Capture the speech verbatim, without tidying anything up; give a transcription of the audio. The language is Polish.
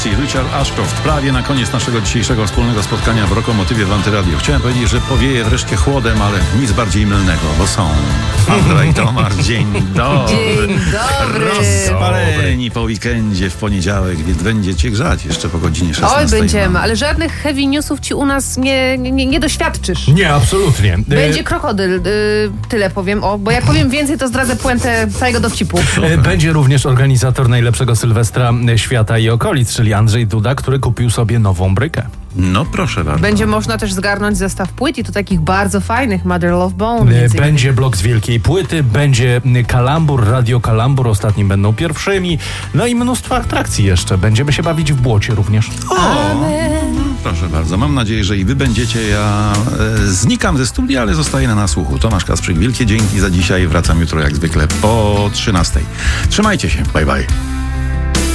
Beatles i Richard Ashcroft. Prawie na koniec naszego dzisiejszego wspólnego spotkania w Rokomotywie w Antyradiu. Chciałem powiedzieć, że powieje wreszcie chłodem, ale nic bardziej mylnego, bo są Andra i Tomasz. Dzień dobry. Dzień dobry. Rozpaleni po weekendzie w poniedziałek, więc będziecie grzać jeszcze po godzinie szesnastej. Oj, będziemy, ale żadnych heavy newsów ci u nas nie, nie, nie doświadczysz. Nie, absolutnie. Będzie krokodyl, y, tyle powiem, o, bo jak powiem więcej, to zdradzę puentę całego dowcipu. Będzie również organizator najlepszego Sylwestra świata i okolic, czyli Andrzej Duda, który kupił sobie nową brykę. No proszę bardzo. Będzie można też zgarnąć zestaw płyt i to takich bardzo fajnych, Mother Love Bone. Będzie blok z wielkiej płyty, będzie kalambur, radio kalambur, ostatnim będą pierwszymi, no i mnóstwo atrakcji jeszcze. Będziemy się bawić w błocie również. O, proszę bardzo, mam nadzieję, że i wy będziecie. Ja e, znikam ze studia, ale zostaję na nasłuchu. Tomasz Kasprzyk, wielkie dzięki za dzisiaj. Wracam jutro jak zwykle po trzynastej. Trzymajcie się, bye bye.